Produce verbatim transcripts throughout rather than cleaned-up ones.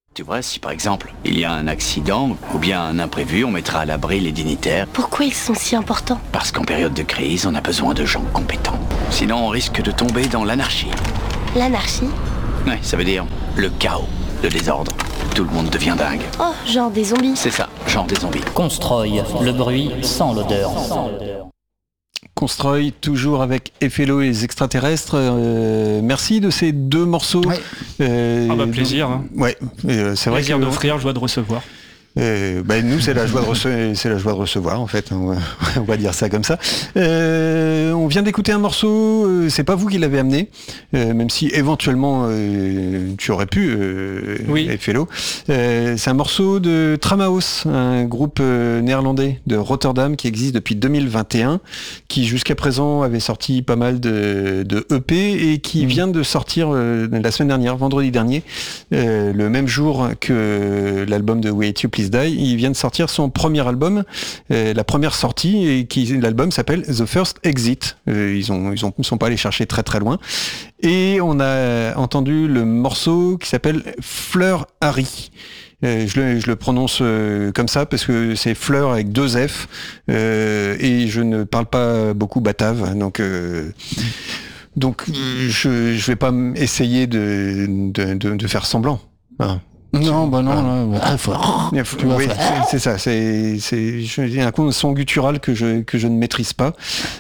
Tu vois, si par exemple, il y a un accident ou bien un imprévu, on mettra à l'abri les dignitaires. Pourquoi ils sont si importants ? Parce qu'en période de crise, on a besoin de gens compétents. Sinon, on risque de tomber dans l'anarchie. L'anarchie ? Ouais, ça veut dire le chaos, le désordre. Tout le monde devient dingue. Oh, genre des zombies. C'est ça, genre des zombies. Constroy, le bruit sans l'odeur. Constroy, toujours avec Effello et les extraterrestres. Euh, merci de ces deux morceaux. Ouais. Euh, Ah bah plaisir. donc, hein. Ouais, euh, c'est vrai Plaisir que d'offrir, joie de recevoir. Euh, bah, nous c'est la joie de recevoir, c'est la joie de recevoir en fait, on va, on va dire ça comme ça. Euh, on vient d'écouter un morceau, euh, c'est pas vous qui l'avez amené, euh, même si éventuellement euh, tu aurais pu, euh, oui. Effello. Euh, c'est un morceau de Tramaos, un groupe euh, néerlandais de Rotterdam qui existe depuis deux mille vingt et un, qui jusqu'à présent avait sorti pas mal de, de E P et qui mmh. vient de sortir euh, la semaine dernière, vendredi dernier, euh, le même jour que l'album de We Hate You Please Die. Il vient de sortir son premier album, euh, la première sortie, et qui l'album s'appelle The First Exit. Euh, ils ont ils ont ils sont pas allés chercher très très loin. Et on a entendu le morceau qui s'appelle Fleur Harry. Euh, je, le, je le prononce euh, comme ça parce que c'est Fleur avec deux F euh, et je ne parle pas beaucoup batave, donc. Euh, donc je je vais pas essayer de de, de, de faire semblant. Hein. Non, bah non, non, ah, faut... Tu oui, c'est, c'est ça, c'est, c'est, j'ai un son guttural que je, que je ne maîtrise pas.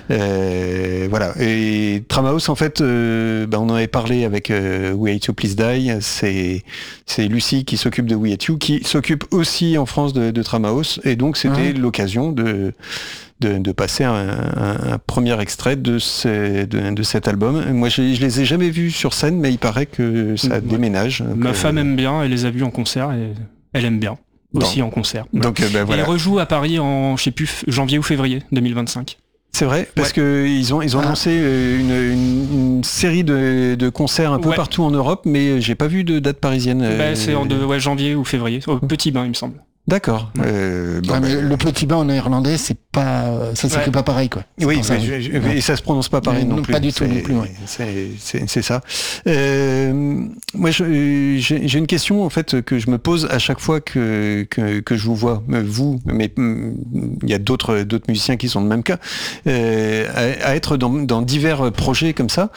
Euh, voilà. Et Tramaos, en fait, euh, bah, on en avait parlé avec euh, We Hate You Please Die. C'est, c'est Lucie qui s'occupe de We Hate You, qui s'occupe aussi en France de, de Tramaos. Et donc, c'était mmh. l'occasion de, de, de passer un, un, un premier extrait de, ces, de, de cet album. Moi, je, je les ai jamais vus sur scène, mais il paraît que ça ouais. déménage. Ma que... femme aime bien, elle les a vus en concert et elle aime bien aussi bon. en concert. Donc, euh, ben, voilà. Et ils rejouent à Paris en, je sais plus, janvier ou février deux mille vingt-cinq. C'est vrai, parce ouais. que ils ont ils ont annoncé une, une, une série de, de concerts un peu ouais. partout en Europe, mais j'ai pas vu de date parisienne. Bah, c'est en de, ouais, janvier ou février, au Petit Bain, il me semble. D'accord. Euh, bon, ouais, mais bah, le Petit Bain en néerlandais, c'est pas, ça s'écrit ouais. pas pareil, quoi. C'est oui, ça, mais je, je, ouais. et ça se prononce pas pareil non, non plus. Pas du tout c'est, non plus. Ouais. C'est, c'est, c'est ça. Euh, moi, je, j'ai, j'ai une question en fait que je me pose à chaque fois que que, que je vous vois, vous, mais il y a d'autres d'autres musiciens qui sont dans le même cas, euh, à, à être dans, dans divers projets comme ça.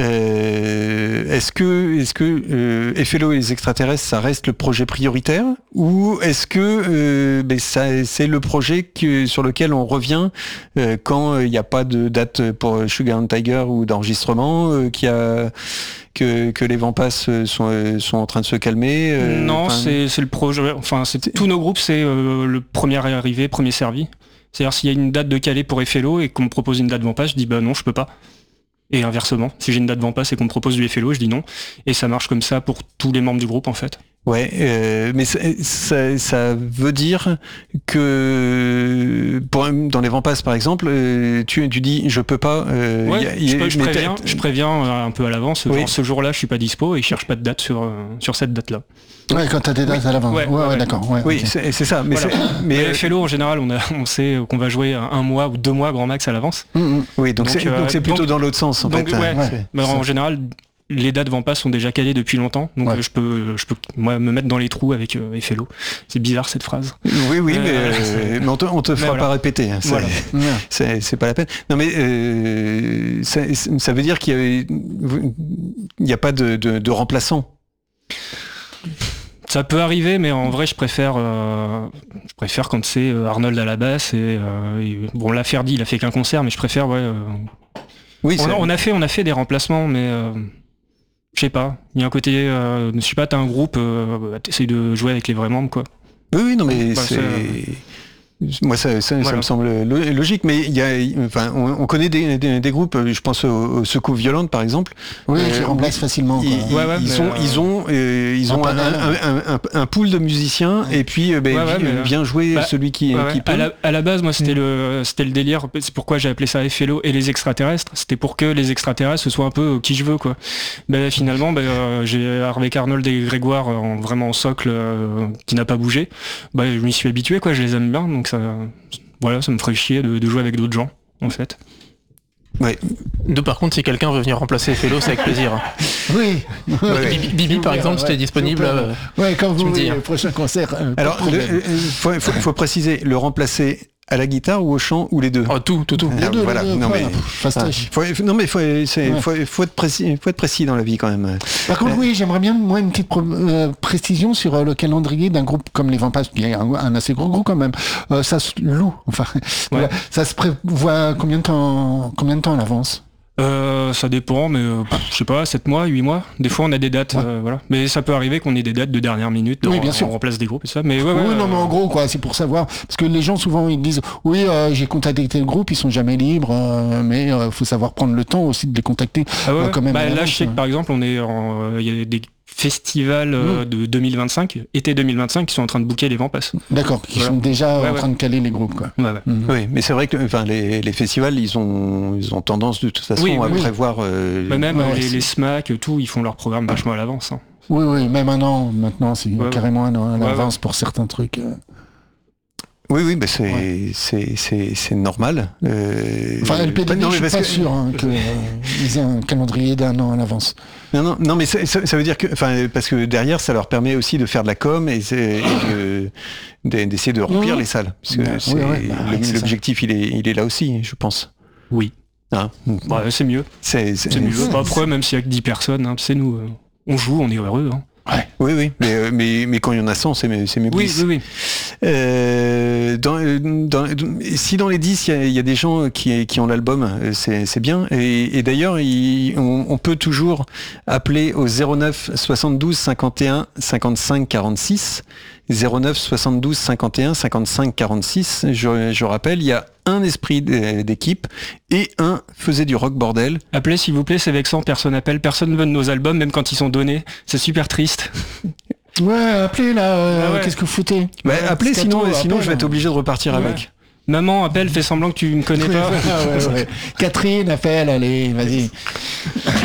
Euh, est-ce que est-ce que euh, Effello et les extraterrestres, ça reste le projet prioritaire, ou est-ce que Euh, ben ça, c'est le projet que, sur lequel on revient euh, quand il euh, n'y a pas de date pour Sugar and Tiger ou d'enregistrement, euh, qu'il y a, que, que les vents passent sont, sont en train de se calmer. Euh, non, c'est, c'est le projet. Enfin, c'est, tous nos groupes, c'est euh, le premier arrivé, premier servi. C'est-à-dire s'il y a une date de calé pour Effello et qu'on me propose une date vent passe, je dis bah non, je peux pas. Et inversement, si j'ai une date vent passe et qu'on me propose du Effello, je dis non. Et ça marche comme ça pour tous les membres du groupe en fait. Ouais, euh, mais ça, ça, ça veut dire que pour, dans les vents passes par exemple, euh, tu, tu dis je peux pas. Euh, ouais, y a, y je, a, peux, je, préviens, je préviens un peu à l'avance. Oui. Genre, ce jour-là, je suis pas dispo et ils cherchent pas de date sur sur cette date-là. Ouais, quand t'as des dates oui. à l'avance. Ouais, ouais, ouais, ouais d'accord. Ouais, oui, okay. c'est, c'est ça. Mais, voilà. c'est, mais, mais euh, Fellow en général, on a, on sait qu'on va jouer un mois ou deux mois grand max à l'avance. Mmh, oui, donc, donc c'est, euh, donc c'est plutôt donc, dans l'autre sens en donc, fait. Ouais, ouais. Mais en général. Les dates vent passe sont déjà calées depuis longtemps, donc ouais. je peux, je peux moi me mettre dans les trous avec euh, Effello. C'est bizarre cette phrase. Oui, oui, euh, mais, euh, mais on te, on te fera voilà. pas répéter. Hein, c'est, voilà. c'est, c'est pas la peine. Non, mais euh, ça, ça veut dire qu'il y a, il y a pas de, de, de remplaçant. Ça peut arriver, mais en vrai, je préfère, euh, je préfère quand c'est Arnold à la basse et, euh, et bon, là, Ferdi, il a fait qu'un concert, mais je préfère, ouais. Euh, Oui, on, a, on a fait, on a fait des remplacements, mais euh, je sais pas. Il y a un côté, euh, je sais pas, t'as un groupe, euh, t'essayes de jouer avec les vrais membres, quoi. Oui, oui, non, mais bah, c'est. c'est... Moi, ça, ça, voilà. ça me semble logique, mais il y a, enfin, on, on connaît des, des, des groupes. Je pense aux, aux Secousses Violentes, par exemple. Oui, euh, qui remplacent facilement. Ils, quoi. Ouais, ouais, ils, ont, euh, ils ont, euh, ils ont, un, un, un, un, un pool de musiciens, ouais. et puis, ben, ouais, ouais, bien, bien jouer bah, celui qui, ouais, qui peut. À la, à la base, moi, c'était mmh. le, c'était le délire. C'est pourquoi j'ai appelé ça Effello et les extraterrestres. C'était pour que les extraterrestres ce soit un peu qui je veux, quoi. Ben, finalement, ben, euh, j'ai avec Arnold et Grégoire en, vraiment en socle euh, qui n'a pas bougé. Ben, je m'y suis habitué, quoi. Je les aime bien, donc ça. Voilà, ça me ferait chier de, de jouer avec d'autres gens, en fait. Ouais. Nous, par contre, si quelqu'un veut venir remplacer Fellow, c'est avec plaisir. Oui. Ouais, Bibi, Bibi, par exemple, si tu es disponible. Euh, ouais, quand vous voulez, le prochain concert. Euh, Alors, il faut, faut, faut préciser, le remplacer à la guitare ou au chant ou les deux? Oh, tout, tout, tout. Ah, deux, voilà. deux, non, mais, faut, non mais faut, c'est, ouais. faut, faut être précis, faut être précis dans la vie quand même. Par contre, euh, oui, j'aimerais bien moi une petite pro- euh, précision sur euh, le calendrier d'un groupe comme les Vampires, qui est un, un assez gros groupe quand même. Euh, ça se loue, enfin, ouais. Voilà. Ça se prévoit combien de temps, combien de temps à l'avance? Euh, ça dépend, mais euh, je sais pas, sept mois, huit mois. Des fois, on a des dates, ouais. euh, voilà. Mais ça peut arriver qu'on ait des dates de dernière minute, oui, on, bien sûr. on remplace des groupes et ça. Mais ouais, ouais, oui, euh, non, mais en gros, quoi, c'est pour savoir, parce que les gens souvent ils disent, oui, euh, j'ai contacté tel groupe, ils sont jamais libres, euh, mais il euh, faut savoir prendre le temps aussi de les contacter. Ah ouais, euh, quand même. Bah, là, je sais que par exemple, on est, il y a des festivals euh, mmh. de deux mille vingt-cinq, été deux mille vingt-cinq, qui sont en train de booker les Vampasses. D'accord, qui voilà. sont déjà ouais, en ouais. train de caler les groupes, quoi. Ouais, ouais. Mmh. Oui, mais c'est vrai que enfin, les, les festivals, ils ont, ils ont tendance de toute façon oui, à oui. prévoir. Euh, bah, même ouais, les, les SMAC, tout, ils font leur programme vachement à l'avance. Hein. Oui, oui, même un an maintenant, c'est ouais, carrément un an à l'avance ouais, ouais. pour certains trucs. Euh... Oui, oui, mais c'est, ouais. c'est, c'est, c'est normal. Euh... Enfin, L P D B, non, je suis pas que... sûr hein, qu'ils euh, aient un calendrier d'un an à l'avance. Non, non, non mais ça, ça, ça veut dire que, enfin, parce que derrière, ça leur permet aussi de faire de la com et, et de, de, d'essayer de remplir mmh. les salles. Parce que c'est, oui, ouais, bah, le, l'objectif, il est, il est là aussi, je pense. Oui. Hein bah, c'est mieux. C'est, c'est, c'est mieux. C'est, Après, même s'il y a que dix personnes, hein, c'est nous, euh, on joue, on est heureux. Hein. Ouais. Oui, oui, mais, euh, mais, mais quand il y en a cent, c'est mieux. C'est mieux oui, oui, oui. Euh, dans, dans, si dans les dix, il y, y a des gens qui, qui ont l'album, c'est, c'est bien. Et, et d'ailleurs, il, on, on peut toujours appeler au zéro neuf soixante-douze cinquante et un cinquante-cinq quarante-six. zéro neuf soixante-douze cinquante et un cinquante-cinq quarante-six. Je, je rappelle, il y a un esprit d'équipe et un faisait du rock bordel. Appelez s'il vous plaît, c'est vexant, personne appelle, personne ne veut de nos albums, même quand ils sont donnés. C'est super triste. Ouais, appelez là, euh, ah ouais. Qu'est-ce que vous foutez? Bah, ouais, appelez, sinon, appelle, sinon je vais être obligé de repartir ouais. avec. Maman, appelle, fais semblant que tu me connais pas. ouais, ouais, ouais. Catherine, appelle, allez, vas-y.